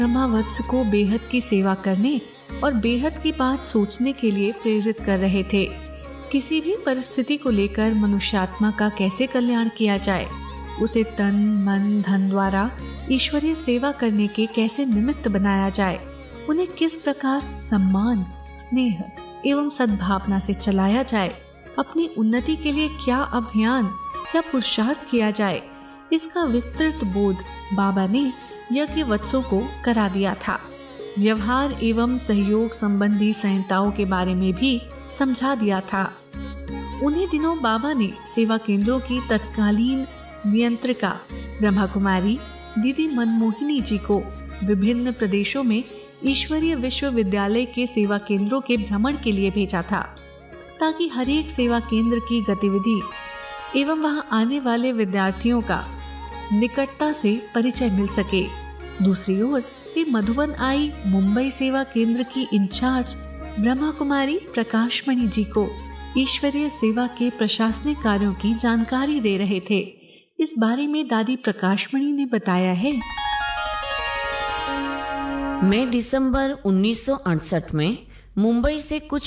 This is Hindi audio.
ब्रह्मावत्स को बेहद की सेवा करने और बेहद की बात सोचने के लिए प्रेरित कर रहे थे। किसी भी परिस्थिति को लेकर मनुष्यात्मा का कैसे कल्याण किया जाए, उसे तन मन धन द्वारा ईश्वरीय सेवा करने के कैसे निमित्त बनाया जाए, उन्हें किस प्रकार सम्मान स्नेह एवं सद्भावना से चलाया जाए, अपनी उन्नति के लिए क्या अभियान या पुरुषार्थ किया जाए, इसका विस्तृत बोध बाबा ने यज्ञवत्सों को करा दिया था। व्यवहार एवं सहयोग संबंधी संहिताओं के बारे में भी समझा दिया था। उन्हीं दिनों बाबा ने सेवा केंद्रों की तत्कालीन नियंत्रिका ब्रह्मा कुमारी दीदी मनमोहिनी जी को विभिन्न प्रदेशों में ईश्वरीय विश्वविद्यालय के सेवा केंद्रों के भ्रमण के लिए भेजा था, ताकि हर एक सेवा केंद्र की गतिविधि एवं वहां आने वाले विद्यार्थियों का निकटता से परिचय मिल सके। दूसरी ओर वे मधुबन आई मुंबई सेवा केंद्र की इंचार्ज ब्रह्मा कुमारी प्रकाशमणि जी को ईश्वरीय सेवा के प्रशासनिक कार्यों की जानकारी दे रहे थे। इस बारे में दादी प्रकाशमणि ने बताया है। मैं दिसंबर 1968 में मुंबई से कुछ